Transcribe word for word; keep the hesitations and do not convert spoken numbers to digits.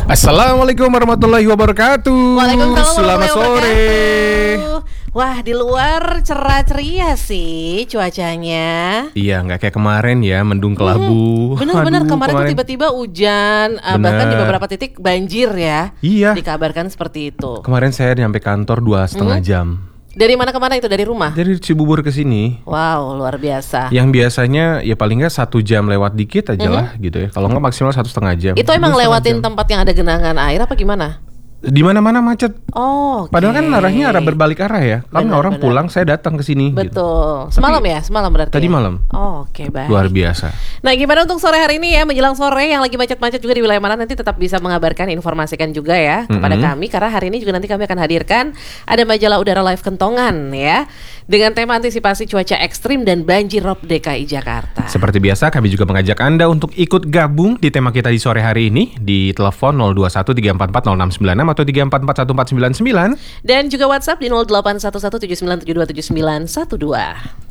Assalamualaikum warahmatullahi wabarakatuh. Waalaikumsalam Selamat warahmatullahi sore. wabarakatuh. Wah, di luar cerah ceria sih cuacanya. Iya, nggak kayak kemarin ya, mendung kelabu. Benar-benar Aduh, kemarin, tuh tiba-tiba hujan, ah, bahkan di beberapa titik banjir ya. Iya. Dikabarkan seperti itu. Kemarin saya nyampe kantor dua setengah jam. Dari mana ke mana itu? Dari rumah? Dari Cibubur ke sini. Wow, luar biasa. Yang biasanya ya paling nggak satu jam lewat dikit aja lah gitu ya. Kalau nggak maksimal satu setengah jam. Itu emang Dua setengah lewatin jam. tempat yang ada genangan air apa gimana? Di mana-mana macet. Oh, oke. Padahal kan arahnya arah berbalik arah ya. Kan Benar, orang benar. pulang, saya datang ke sini. Gitu. Betul. Semalam ya? Semalam berarti. Tadi ya? malam. Oh, oke, baik. Luar biasa. Nah, gimana untuk sore hari ini ya, menjelang sore yang lagi macet-macet juga di wilayah mana, nanti tetap bisa mengabarkan, informasikan juga ya kepada Mm-hmm. kami, karena hari ini juga nanti kami akan hadirkan ada majalah udara live Kentongan ya, dengan tema antisipasi cuaca ekstrim dan banjir rob D K I Jakarta. Seperti biasa, kami juga mengajak Anda untuk ikut gabung di tema kita di sore hari ini di telepon nol dua satu tiga empat empat nol enam sembilan enam atau tiga empat empat satu empat sembilan sembilan Dan juga WhatsApp di nol delapan satu satu tujuh sembilan tujuh dua tujuh sembilan satu dua.